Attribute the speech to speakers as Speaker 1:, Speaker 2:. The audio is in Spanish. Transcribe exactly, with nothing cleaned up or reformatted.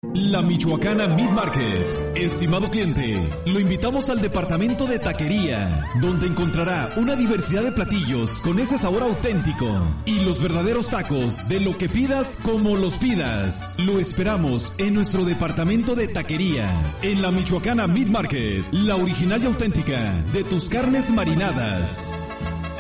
Speaker 1: La Michoacana Meat Market. Estimado cliente, lo invitamos al departamento de taquería, donde encontrará una diversidad de platillos con ese sabor auténtico y los verdaderos tacos de lo que pidas como los pidas. Lo esperamos en nuestro departamento de taquería, en la Michoacana Meat Market, la original y auténtica de tus carnes marinadas.